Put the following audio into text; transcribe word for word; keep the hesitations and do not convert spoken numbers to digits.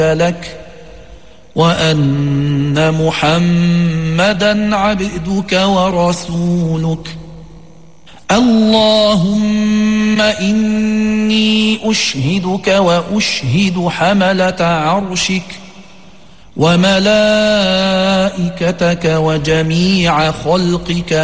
لك وأن محمدا عبدك ورسولك. اللهم إني أشهدك وأشهد حملة عرشك وملائكتك وجميع خلقك